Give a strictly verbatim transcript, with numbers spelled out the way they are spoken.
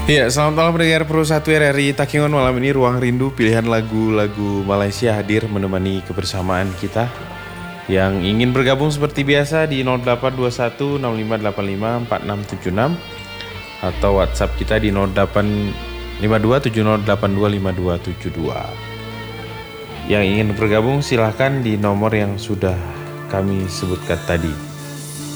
Iya, selamat malam pendengar Pro satu R R I Takengon. Malam ini Ruang Rindu, pilihan lagu-lagu Malaysia hadir menemani kebersamaan kita. Yang ingin bergabung seperti biasa di nol delapan dua satu enam lima delapan lima empat enam tujuh enam atau WhatsApp kita di nol delapan lima dua tujuh nol delapan dua lima dua tujuh dua. Yang ingin bergabung silahkan di nomor yang sudah kami sebutkan tadi.